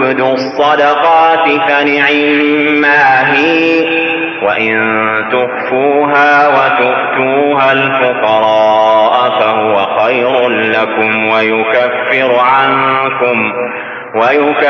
تبدوا الصدقات فنعما هي، وإن تخفوها وتؤتوها الفقراء فهو خير لكم ويكفر